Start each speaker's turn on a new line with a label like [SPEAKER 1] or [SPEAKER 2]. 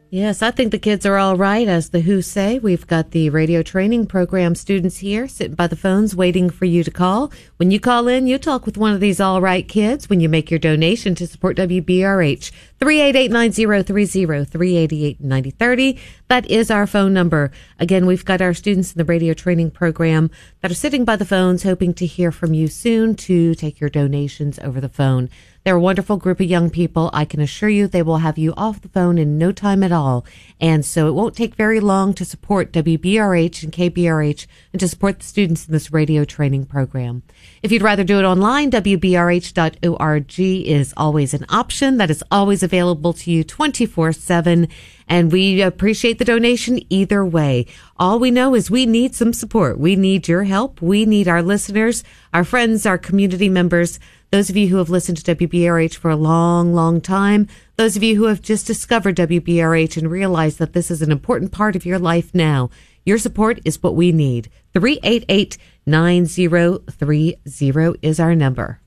[SPEAKER 1] Yes, I think the kids are all right, as the Who say. We've got the radio training program students here sitting by the phones waiting for you to call. When you call in, you talk with one of these all right kids when you make your donation to support WBRH. 388-9030, 388-9030. That is our phone number. Again, we've got our students in the radio training program that are sitting by the phones hoping to hear from you soon to take your donations over the phone. They're a wonderful group of young people. I can assure you they will have you off the phone in no time at all. And so it won't take very long to support WBRH and KBRH and to support the students in this radio training program. If you'd rather do it online, WBRH.org is always an option that is always available to you 24/7. And we appreciate the donation either way. All we know is we need some support. We need your help. We need our listeners, our friends, our community members, those of you who have listened to WBRH for a long, long time, those of you who have just discovered WBRH and realized that this is an important part of your life now. Your support is what we need. 388-9030 is our number.